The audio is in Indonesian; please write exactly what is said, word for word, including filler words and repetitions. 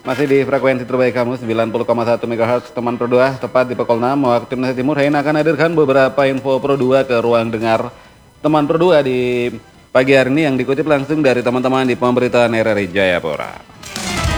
Masih di frekuensi terbaik kamu sembilan puluh koma satu megahertz teman Pro dua, tepat di pukul enam waktu Indonesia Timur. Hain akan hadirkan beberapa info Pro dua ke ruang dengar teman Pro dua di pagi hari ini yang dikutip langsung dari teman-teman di pemberitaan R R I Jayapura.